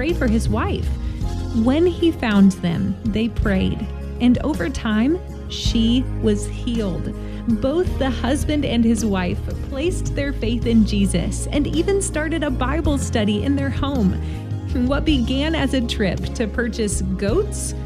pray for his wife. When he found them, they prayed, and over time, she was healed. Both the husband and his wife placed their faith in Jesus and even started a Bible study in their home. What began as a trip to purchase goats